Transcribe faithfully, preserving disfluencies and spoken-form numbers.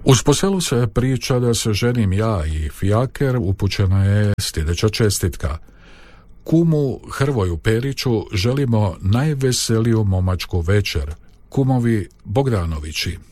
Uz poselu se priča da se ženim ja i Fijaker, upućena je sljedeća čestitka. Kumu Hrvoju Periću želimo najveseliju momačku večer. Kumovi Bogdanovići.